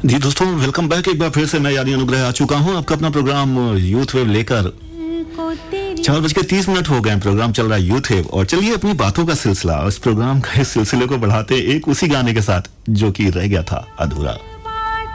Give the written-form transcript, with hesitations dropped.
जी दोस्तों, welcome back. एक बार फिर से मैं यानी अनुग्रह आ चुका हूं आपका अपना प्रोग्राम यूथ वेव लेकर। 4:30 हो गए। प्रोग्राम चल रहा है यूथ वेव और चलिए अपनी बातों का सिलसिला, इस प्रोग्राम का इस सिलसिले को बढ़ाते एक उसी गाने के साथ जो कि रह गया था अधूरा।